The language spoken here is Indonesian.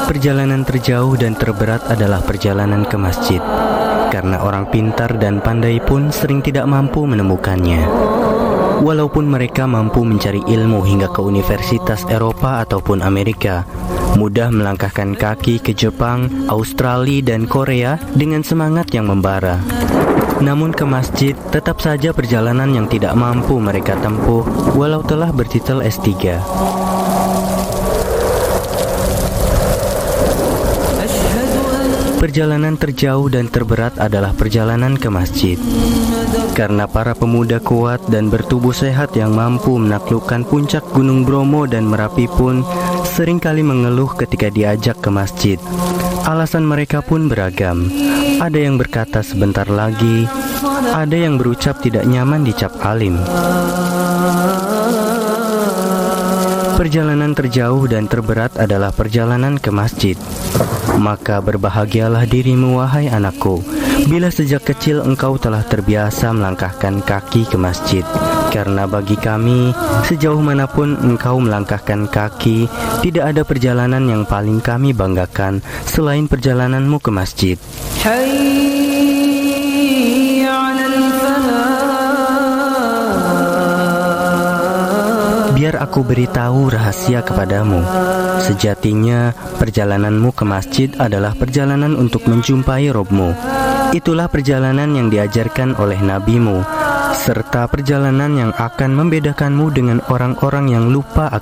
Perjalanan terjauh dan terberat adalah perjalanan ke masjid, karena orang pintar dan pandai pun sering tidak mampu menemukannya. Walaupun mereka mampu mencari ilmu hingga ke universitas Eropa ataupun Amerika, mudah melangkahkan kaki ke Jepang, Australia, dan Korea dengan semangat yang membara. Namun ke masjid tetap saja perjalanan yang tidak mampu mereka tempuh walau telah bertitel S3. Perjalanan terjauh dan terberat adalah perjalanan ke masjid, karena para pemuda kuat dan bertubuh sehat yang mampu menaklukkan puncak Gunung Bromo dan Merapi pun seringkali mengeluh ketika diajak ke masjid. Alasan mereka pun beragam. Ada yang berkata sebentar lagi, ada yang berucap tidak nyaman dicap alim. Perjalanan terjauh dan terberat adalah perjalanan ke masjid. Maka berbahagialah dirimu, wahai anakku, bila sejak kecil engkau telah terbiasa melangkahkan kaki ke masjid. Karena bagi kami, sejauh manapun engkau melangkahkan kaki, tidak ada perjalanan yang paling kami banggakan selain perjalananmu ke masjid. Biar aku beritahu rahasia kepadamu. Sejatinya, perjalananmu ke masjid adalah perjalanan untuk menjumpai Robmu. Itulah perjalanan yang diajarkan oleh nabimu, serta perjalanan yang akan membedakanmu dengan orang-orang yang lupa